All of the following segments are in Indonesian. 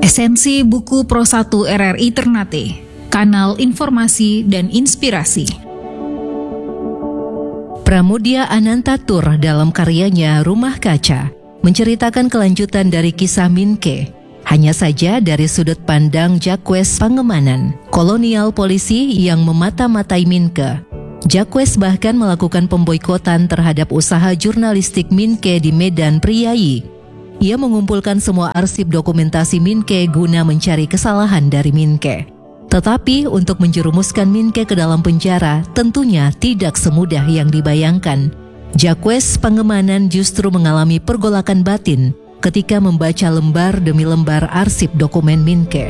Esensi buku Pro 1 RRI Ternate, kanal informasi dan inspirasi. Pramudia Anantatur dalam karyanya Rumah Kaca menceritakan kelanjutan dari kisah Minke, hanya saja dari sudut pandang Jacques Pangemanan, kolonial polisi yang memata-matai Minke. Jacques bahkan melakukan pemboikotan terhadap usaha jurnalistik Minke di Medan Priai. Ia mengumpulkan semua arsip dokumentasi Minke guna mencari kesalahan dari Minke. Tetapi untuk menjerumuskan Minke ke dalam penjara tentunya tidak semudah yang dibayangkan. Jacques Pangemanan justru mengalami pergolakan batin ketika membaca lembar demi lembar arsip dokumen Minke.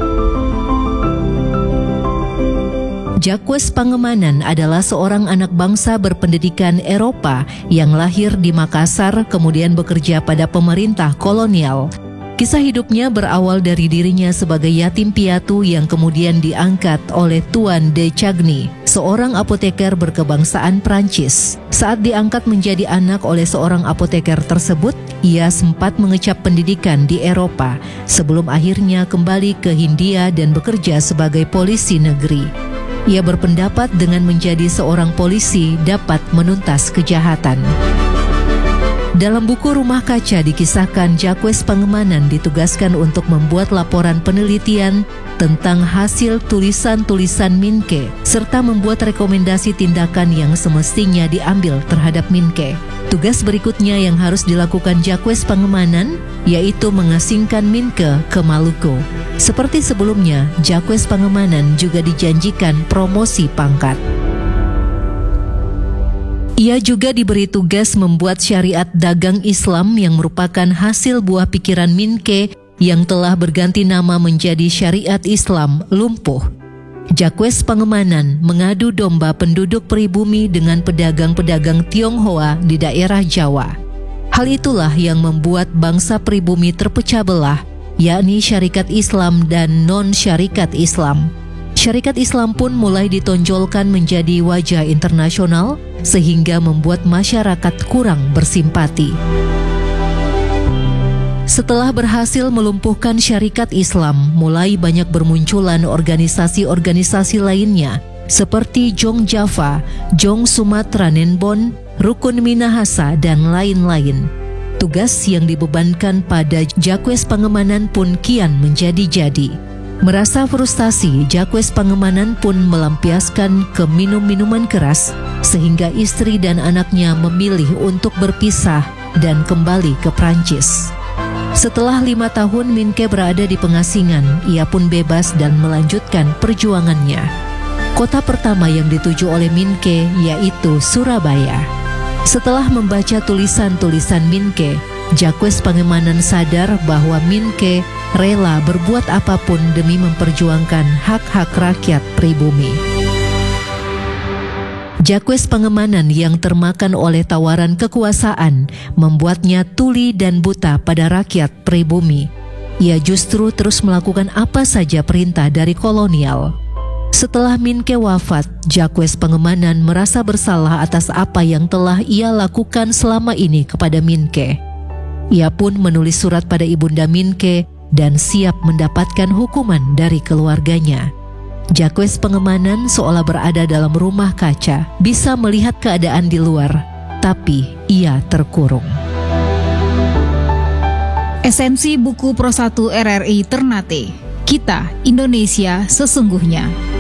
Jacques Pangemanan adalah seorang anak bangsa berpendidikan Eropa yang lahir di Makassar kemudian bekerja pada pemerintah kolonial. Kisah hidupnya berawal dari dirinya sebagai yatim piatu yang kemudian diangkat oleh Tuan de Chagny, seorang apoteker berkebangsaan Prancis. Saat diangkat menjadi anak oleh seorang apoteker tersebut, ia sempat mengecap pendidikan di Eropa sebelum akhirnya kembali ke Hindia dan bekerja sebagai polisi negeri. Ia berpendapat dengan menjadi seorang polisi dapat menuntas kejahatan. Dalam buku Rumah Kaca dikisahkan Jacques Pangemanan ditugaskan untuk membuat laporan penelitian tentang hasil tulisan-tulisan Minke serta membuat rekomendasi tindakan yang semestinya diambil terhadap Minke. Tugas berikutnya yang harus dilakukan Jacques Pangemanan yaitu mengasingkan Minke ke Maluku. Seperti sebelumnya, Jacques Pangemanan juga dijanjikan promosi pangkat. Ia juga diberi tugas membuat syariat dagang Islam yang merupakan hasil buah pikiran Minke yang telah berganti nama menjadi syariat Islam lumpuh. Jacques Pangemanan mengadu domba penduduk pribumi dengan pedagang-pedagang Tionghoa di daerah Jawa. Hal itulah yang membuat bangsa pribumi terpecah belah, yakni syarikat Islam dan non-syarikat Islam. Syarikat Islam pun mulai ditonjolkan menjadi wajah internasional sehingga membuat masyarakat kurang bersimpati. Setelah berhasil melumpuhkan syarikat Islam, mulai banyak bermunculan organisasi-organisasi lainnya seperti Jong Java, Jong Sumatra Nenbon, Rukun Minahasa, dan lain-lain. Tugas yang dibebankan pada Jacques Pangemanan pun kian menjadi-jadi. Merasa frustasi, Jacques Pangemanan pun melampiaskan ke minum-minuman keras sehingga istri dan anaknya memilih untuk berpisah dan kembali ke Prancis. Setelah 5 tahun Minke berada di pengasingan, ia pun bebas dan melanjutkan perjuangannya. Kota pertama yang dituju oleh Minke yaitu Surabaya. Setelah membaca tulisan-tulisan Minke, Jacques Pangemanan sadar bahwa Minke rela berbuat apapun demi memperjuangkan hak-hak rakyat pribumi. Jacques Pangemanan yang termakan oleh tawaran kekuasaan membuatnya tuli dan buta pada rakyat pribumi. Ia justru terus melakukan apa saja perintah dari kolonial. Setelah Minke wafat, Jacques Pangemanan merasa bersalah atas apa yang telah ia lakukan selama ini kepada Minke. Ia pun menulis surat pada ibunda Minke dan siap mendapatkan hukuman dari keluarganya. Jacques Pangemanan seolah berada dalam rumah kaca, bisa melihat keadaan di luar, tapi ia terkurung. Esensi buku Pro 1 RRI Ternate, kita Indonesia sesungguhnya.